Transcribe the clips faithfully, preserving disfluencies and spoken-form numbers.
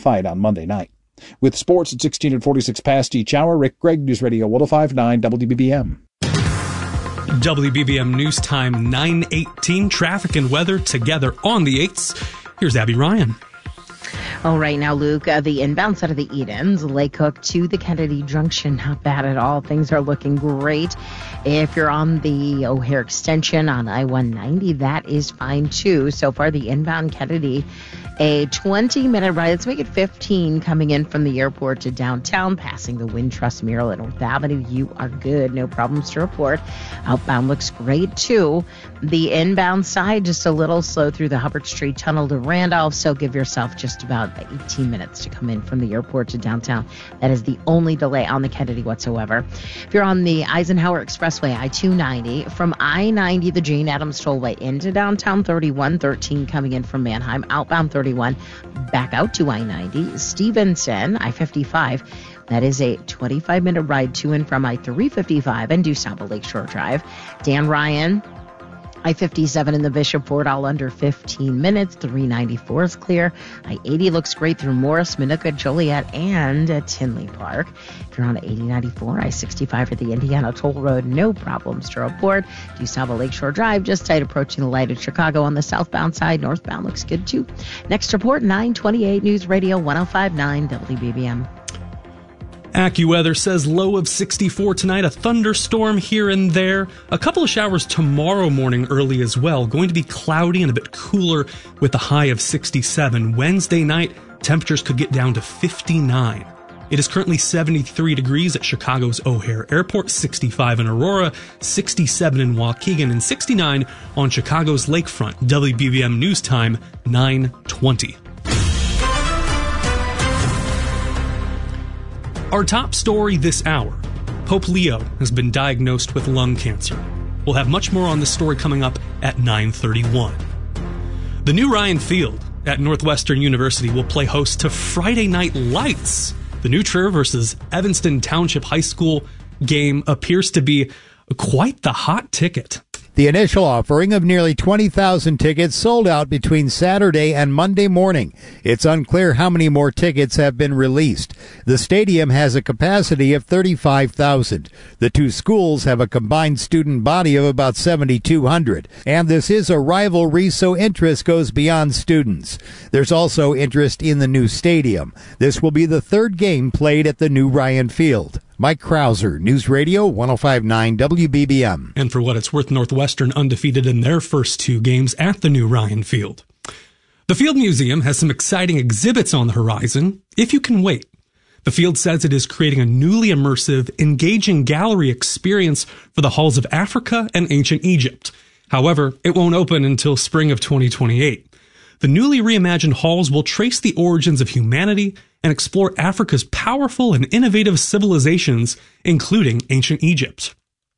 fight on Monday night. With sports at sixteen and forty-six past each hour, Rick Gregg, News Radio one oh five point nine W B B M. W B B M News Time nine eighteen. Traffic and weather together on the eights. Here's Abby Ryan. All right, now, Luke, uh, the inbound side of the Edens, Lake Hook to the Kennedy Junction, not bad at all. Things are looking great. If you're on the O'Hare Extension on I one ninety, that is fine, too. So far, the inbound Kennedy, a twenty-minute ride. Let's make it fifteen coming in from the airport to downtown, passing the Wintrust mural at North Avenue. You are good. No problems to report. Outbound looks great, too. The inbound side, just a little slow through the Hubbard Street Tunnel to Randolph, so give yourself just about eighteen minutes to come in from the airport to downtown. That is the only delay on the Kennedy whatsoever. If you're on the Eisenhower Expressway, I two ninety, from I ninety, the Jane Addams Tollway into downtown, thirty-one thirteen coming in from Manheim, outbound thirty-one, back out to I ninety, Stevenson, I fifty-five. That is a twenty-five minute ride to and from I three fifty-five and due south of Lakeshore Drive. Dan Ryan, I fifty-seven in the Bishop Ford, all under fifteen minutes. three ninety-four is clear. I eighty looks great through Morris, Minooka, Joliet, and uh, Tinley Park. If you're on eighty ninety-four, I sixty-five at the Indiana Toll Road, no problems to report. Due south of Lakeshore Drive, just tight approaching the light at Chicago on the southbound side. Northbound looks good too. Next report, nine twenty-eight News Radio one oh five point nine W B B M. AccuWeather says low of sixty-four tonight, a thunderstorm here and there. A couple of showers tomorrow morning early as well. Going to be cloudy and a bit cooler with a high of sixty-seven. Wednesday night, temperatures could get down to fifty-nine. It is currently seventy-three degrees at Chicago's O'Hare Airport, sixty-five in Aurora, sixty-seven in Waukegan, and sixty-nine on Chicago's lakefront. W B B M News Time, nine twenty. Our top story this hour, Pope Leo has been diagnosed with lung cancer. We'll have much more on this story coming up at nine thirty-one. The new Ryan Field at Northwestern University will play host to Friday Night Lights. The New Trier versus Evanston Township High School game appears to be quite the hot ticket. The initial offering of nearly twenty thousand tickets sold out between Saturday and Monday morning. It's unclear how many more tickets have been released. The stadium has a capacity of thirty-five thousand. The two schools have a combined student body of about seventy-two hundred. And this is a rivalry, so interest goes beyond students. There's also interest in the new stadium. This will be the third game played at the new Ryan Field. Mike Krauser, News Radio one oh five point nine W B B M. And for what it's worth, Northwestern undefeated in their first two games at the new Ryan Field. The Field Museum has some exciting exhibits on the horizon, if you can wait. The Field says it is creating a newly immersive, engaging gallery experience for the halls of Africa and ancient Egypt. However, it won't open until spring of twenty twenty-eight. The newly reimagined halls will trace the origins of humanity and explore Africa's powerful and innovative civilizations, including ancient Egypt.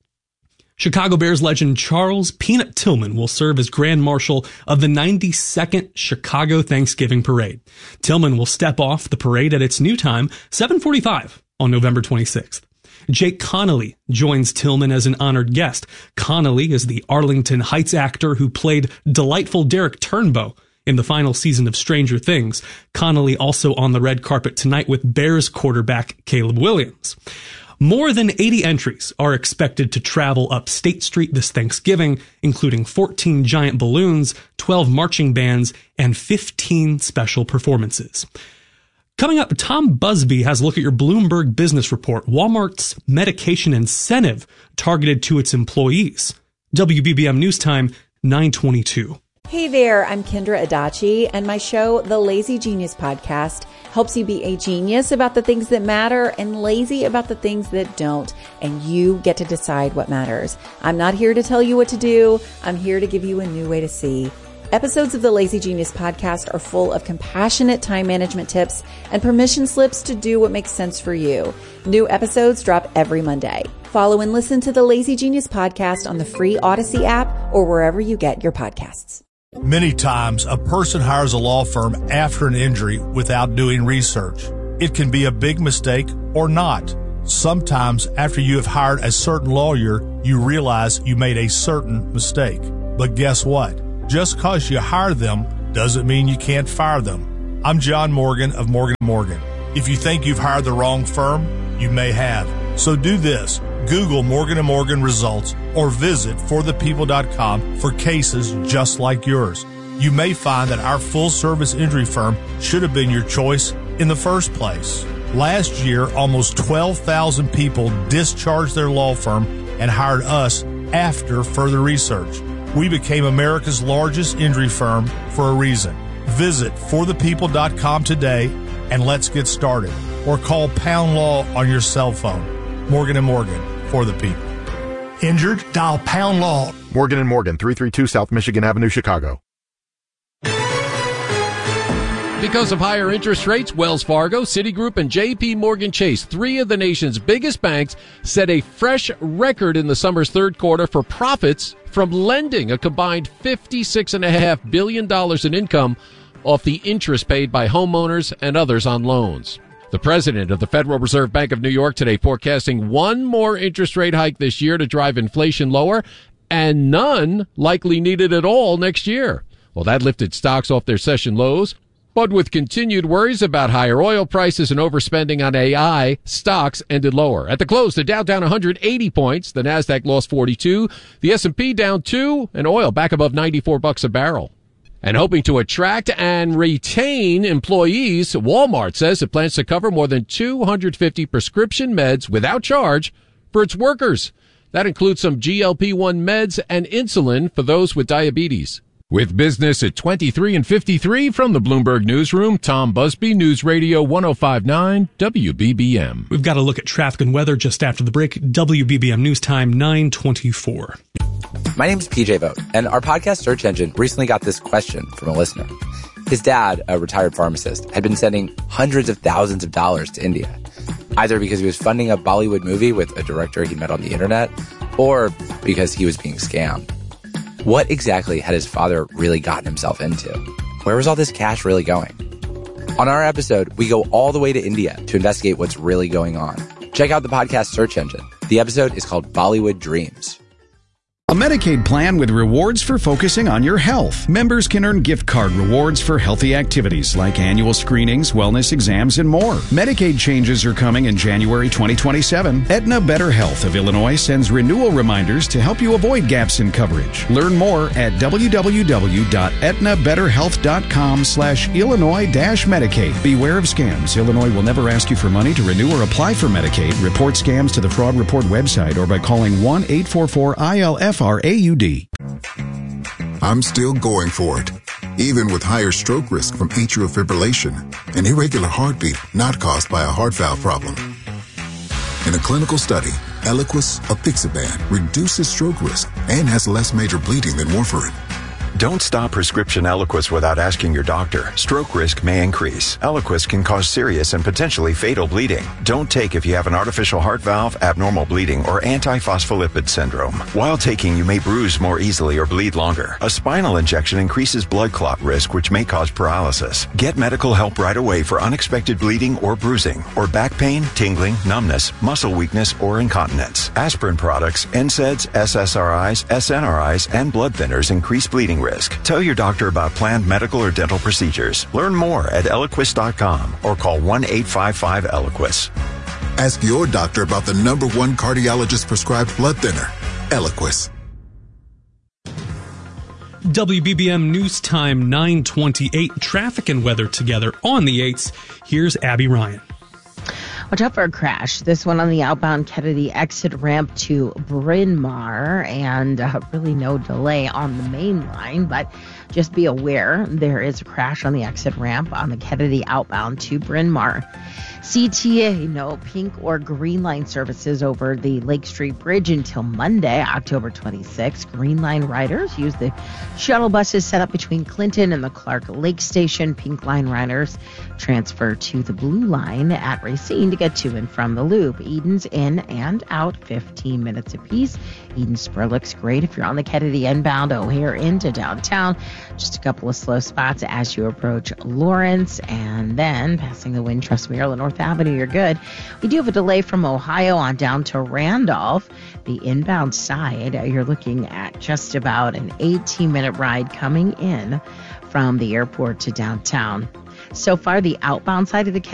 Chicago Bears legend Charles Peanut Tillman will serve as Grand Marshal of the ninety-second Chicago Thanksgiving Parade. Tillman will step off the parade at its new time, seven forty-five, on November twenty-sixth. Jake Connolly joins Tillman as an honored guest. Connolly is the Arlington Heights actor who played delightful Derek Turnbow in the final season of Stranger Things. Connolly also on the red carpet tonight with Bears quarterback Caleb Williams. More than eighty entries are expected to travel up State Street this Thanksgiving, including fourteen giant balloons, twelve marching bands, and fifteen special performances. Coming up, Tom Busby has a look at your Bloomberg Business Report, Walmart's medication incentive targeted to its employees. W B B M News Time, nine twenty-two. Hey there, I'm Kendra Adachi, and my show, The Lazy Genius Podcast, helps you be a genius about the things that matter and lazy about the things that don't, and you get to decide what matters. I'm not here to tell you what to do. I'm here to give you a new way to see. Episodes of the Lazy Genius Podcast are full of compassionate time management tips and permission slips to do what makes sense for you. New episodes drop every Monday. Follow and listen to the Lazy Genius Podcast on the free Odyssey app or wherever you get your podcasts. Many times, a person hires a law firm after an injury without doing research. It can be a big mistake or not. Sometimes, after you have hired a certain lawyer, you realize you made a certain mistake. But guess what? Just because you hire them doesn't mean you can't fire them. I'm John Morgan of Morgan and Morgan. If you think you've hired the wrong firm, you may have. So do this. Google Morgan and Morgan results or visit for the people dot com for cases just like yours. You may find that our full-service injury firm should have been your choice in the first place. Last year, almost twelve thousand people discharged their law firm and hired us after further research. We became America's largest injury firm for a reason. Visit for the people dot com today and let's get started. Or call Pound Law on your cell phone. Morgan and Morgan, for the people. Injured? Dial Pound Law. Morgan and Morgan, three thirty-two South Michigan Avenue, Chicago. Because of higher interest rates, Wells Fargo, Citigroup, and J P Morgan Chase, three of the nation's biggest banks, set a fresh record in the summer's third quarter for profits from lending, a combined fifty-six point five billion dollars in income off the interest paid by homeowners and others on loans. The president of the Federal Reserve Bank of New York today forecasting one more interest rate hike this year to drive inflation lower, and none likely needed at all next year. Well, that lifted stocks off their session lows. But with continued worries about higher oil prices and overspending on A I, stocks ended lower. At the close, the Dow down one hundred eighty points, the Nasdaq lost forty-two, the S and P down two, and oil back above ninety-four bucks a barrel. And hoping to attract and retain employees, Walmart says it plans to cover more than two hundred fifty prescription meds without charge for its workers. That includes some G L P one meds and insulin for those with diabetes. With business at twenty-three and fifty-three from the Bloomberg Newsroom, Tom Busby, News Radio one oh five point nine W B B M. We've got a look at traffic and weather just after the break. W B B M News Time nine twenty-four. My name is P J Vogt, and our podcast search engine recently got this question from a listener. His dad, a retired pharmacist, had been sending hundreds of thousands of dollars to India, either because he was funding a Bollywood movie with a director he met on the internet, or because he was being scammed. What exactly had his father really gotten himself into? Where was all this cash really going? On our episode, we go all the way to India to investigate what's really going on. Check out the podcast search engine. The episode is called Bollywood Dreams. A Medicaid plan with rewards for focusing on your health. Members can earn gift card rewards for healthy activities like annual screenings, wellness exams, and more. Medicaid changes are coming in January twenty twenty-seven. Aetna Better Health of Illinois sends renewal reminders to help you avoid gaps in coverage. Learn more at w w w dot aetna better health dot com slash Illinois dash Medicaid. Beware of scams. Illinois will never ask you for money to renew or apply for Medicaid. Report scams to the Fraud Report website or by calling one eight four four I L F R A U D. I'm still going for it, even with higher stroke risk from atrial fibrillation, an irregular heartbeat not caused by a heart valve problem. In a clinical study, Eliquis apixaban reduces stroke risk and has less major bleeding than warfarin. Don't stop prescription Eliquis without asking your doctor. Stroke risk may increase. Eliquis can cause serious and potentially fatal bleeding. Don't take if you have an artificial heart valve, abnormal bleeding, or antiphospholipid syndrome. While taking, you may bruise more easily or bleed longer. A spinal injection increases blood clot risk, which may cause paralysis. Get medical help right away for unexpected bleeding or bruising, or back pain, tingling, numbness, muscle weakness, or incontinence. Aspirin products, N SAIDs, S S R Is, S N R Is, and blood thinners increase bleeding risk. Tell your doctor about planned medical or dental procedures. Learn more at Eliquis dot com or call one eight five five Eliquis. Ask your doctor about the number one cardiologist prescribed blood thinner, Eliquis. W B B M News Time nine twenty-eight. Traffic and weather together on the eights. Here's Abby Ryan. Watch out for a crash. This one on the outbound Kennedy exit ramp to Bryn Mawr, and uh, really no delay on the main line, but just be aware there is a crash on the exit ramp on the Kennedy outbound to Bryn Mawr. C T A, no pink or green line services over the Lake Street Bridge until Monday, October twenty-sixth. Green line riders use the shuttle buses set up between Clinton and the Clark Lake Station. Pink line riders transfer to the blue line at Racine to get to and from the loop. Eden's in and out, fifteen minutes apiece. Eden Spur looks great if you're on the Kennedy inbound O'Hare into downtown. Just a couple of slow spots as you approach Lawrence, and then passing the Wintrust Maryland North Avenue, you're good. We do have a delay from Ohio on down to Randolph. The inbound side, you're looking at just about an eighteen minute ride coming in from the airport to downtown. So far, the outbound side of the